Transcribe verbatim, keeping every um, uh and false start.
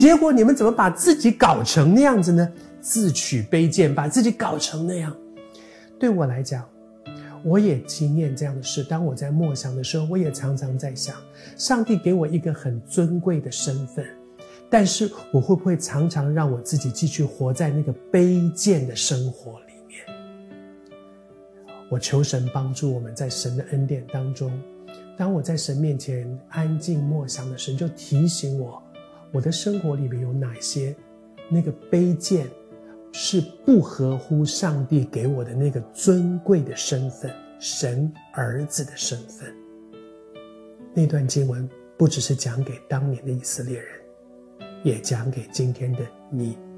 结果你们怎么把自己搞成那样子呢？自取卑贱，把自己搞成那样。对我来讲，我也经验这样的事。当我在默想的时候，我也常常在想，上帝给我一个很尊贵的身份，但是我会不会常常让我自己继续活在那个卑贱的生活里面？我求神帮助我们，在神的恩典当中，当我在神面前安静默想的时候，就提醒我，我的生活里面有哪些那个卑贱是不合乎上帝给我的那个尊贵的身份，神儿子的身份。那段经文不只是讲给当年的以色列人，也讲给今天的你